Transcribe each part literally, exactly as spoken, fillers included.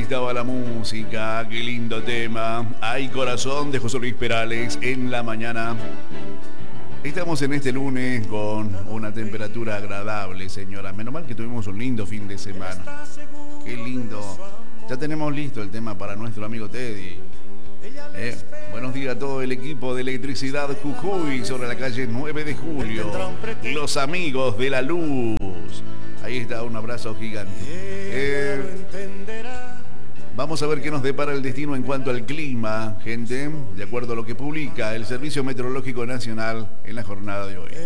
estaba la música, qué lindo tema. Hay corazón de José Luis Perales en la mañana. Estamos en este lunes con una temperatura agradable, señora. Menos mal que tuvimos un lindo fin de semana. Qué lindo. Ya tenemos listo el tema para nuestro amigo Teddy. Eh, buenos días a todo el equipo de Electricidad Jujuy sobre la calle nueve de julio. Los amigos de la luz. Ahí está, un abrazo gigante. Eh, vamos a ver qué nos depara el destino en cuanto al clima, gente, de acuerdo a lo que publica el Servicio Meteorológico Nacional en la jornada de hoy.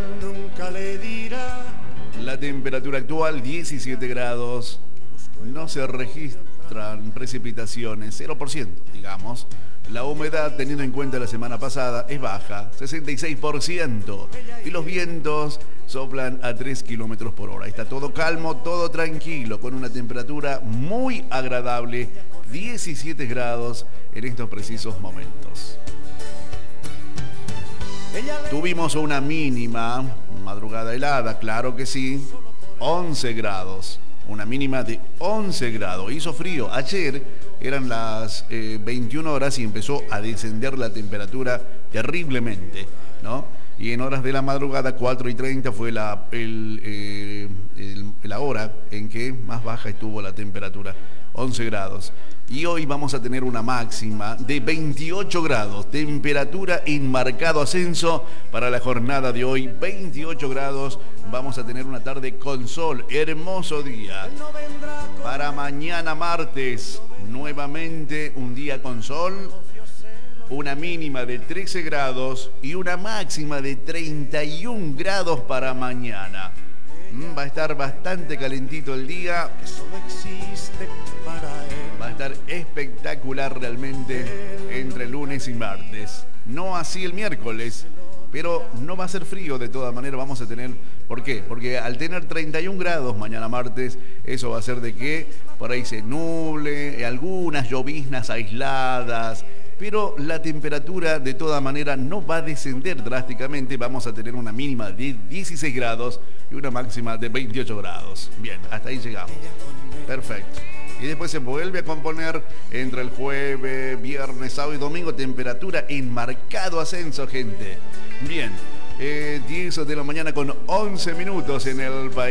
La temperatura actual, diecisiete grados. No se registran precipitaciones, cero por ciento, digamos. La humedad, teniendo en cuenta la semana pasada, es baja, sesenta y seis por ciento. Y los vientos soplan a tres kilómetros por hora. Está todo calmo, todo tranquilo, con una temperatura muy agradable, diecisiete grados en estos precisos momentos. Tuvimos una mínima madrugada helada, claro que sí, once grados. Una mínima de once grados. Hizo frío. Ayer eran las eh, veintiuna horas y empezó a descender la temperatura terriblemente, ¿no? Y en horas de la madrugada, cuatro y treinta, fue la, el, eh, el, la hora en que más baja estuvo la temperatura, once grados. Y hoy vamos a tener una máxima de veintiocho grados, temperatura en marcado ascenso para la jornada de hoy, veintiocho grados. Vamos a tener una tarde con sol, hermoso día. Para mañana martes, nuevamente un día con sol, una mínima de trece grados y una máxima de treinta y un grados para mañana. Va a estar bastante calentito el día. Va a estar espectacular realmente entre lunes y martes. No así el miércoles, pero no va a ser frío de todas maneras. Vamos a tener... ¿Por qué? Porque al tener treinta y un grados mañana martes, eso va a hacer de que por ahí se nuble, algunas lloviznas aisladas, pero la temperatura de todas maneras no va a descender drásticamente. Vamos a tener una mínima de dieciséis grados y una máxima de veintiocho grados. Bien, hasta ahí llegamos. Perfecto. Y después se vuelve a componer entre el jueves, viernes, sábado y domingo, temperatura en marcado ascenso, gente. Bien, eh, diez de la mañana con once minutos en el país.